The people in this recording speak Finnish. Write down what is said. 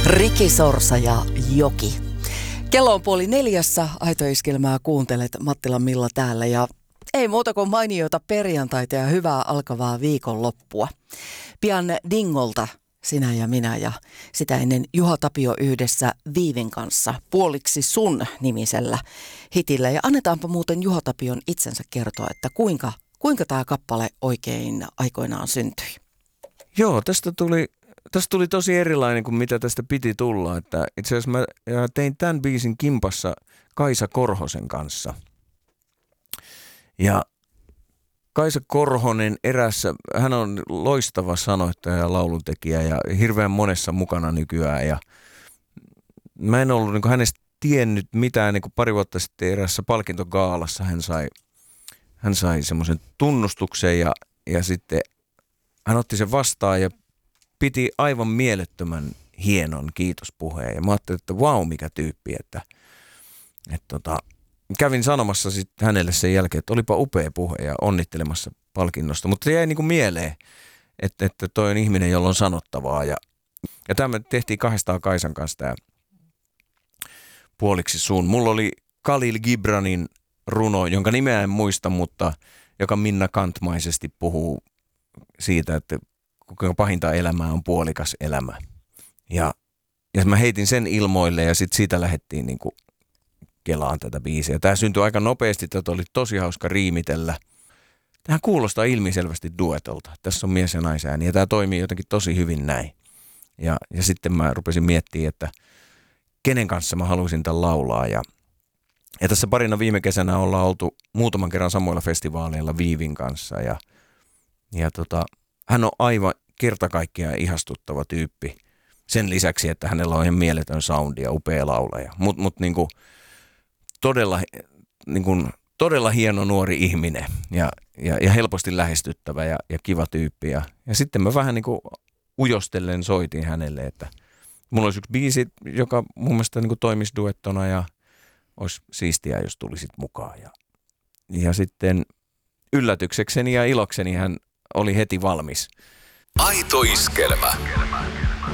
Riki Sorsa ja Joki. Kello on 3:30, Aito-iskelmää kuuntelet, Mattilan Milla täällä ja ei muuta kuin mainiota perjantaita ja hyvää alkavaa viikonloppua. Pian Dingolta sinä ja minä ja sitä ennen Juha Tapio yhdessä Viivin kanssa Puoliksi sun nimisellä hitillä. Ja annetaanpa muuten Juha Tapion itsensä kertoa, että kuinka tämä kappale oikein aikoinaan syntyi. Joo, tästä tuli tosi erilainen kuin mitä tästä piti tulla. Että itse asiassa mä tein tämän biisin kimpassa Kaisa Korhosen kanssa. Ja Kaisa Korhonen hän on loistava sanoittaja ja lauluntekijä ja hirveän monessa mukana nykyään. Ja mä en ollut niin hänestä tiennyt mitään, niin kuin pari vuotta sitten erässä palkintogaalassa hän sai semmoisen tunnustuksen ja sitten hän otti sen vastaan ja piti aivan mielettömän hienon kiitospuheen. Ja mä ajattelin, että vau, mikä tyyppi, että kävin sanomassa sitten hänelle sen jälkeen, että olipa upea puhe ja onnittelemassa palkinnosta. Mutta se jäi niin kuin mieleen, että toi on ihminen, jolla on sanottavaa. Ja tämä tehtiin kahdestaan Kaisan kanssa tämä Puoliksi sun. Mulla oli Khalil Gibranin runo, jonka nimeä en muista, mutta joka Minna Kantmaisesti puhuu siitä, että kuinka pahinta elämää on puolikas elämä. Ja mä heitin sen ilmoille ja sitten siitä lähdettiin niin kuin kelaan tätä biisiä. Tämä syntyi aika nopeasti, tätä oli tosi hauska riimitellä. Tämähän kuulostaa ilmiselvästi duetolta. Tässä on mies ja naisääni ja tämä toimii jotenkin tosi hyvin näin. Ja sitten mä rupesin miettimään, että kenen kanssa mä haluaisin tämän laulaa. Ja tässä parina viime kesänä ollaan oltu muutaman kerran samoilla festivaaleilla Viivin kanssa. Ja hän on aivan kerta kaikkiaan ihastuttava tyyppi. Sen lisäksi, että hänellä on ihan mieletön soundi ja upea laulaja. Mut niinku todella hieno nuori ihminen ja helposti lähestyttävä ja kiva tyyppi. Ja sitten mä vähän niinku ujostellen soitin hänelle, että mulla olisi yksi biisi, joka mun mielestä niinku toimisi duettona ja olisi siistiä, jos tulisit mukaan. Ja sitten yllätyksekseni ja ilokseni hän oli heti valmis. Aito iskelmä.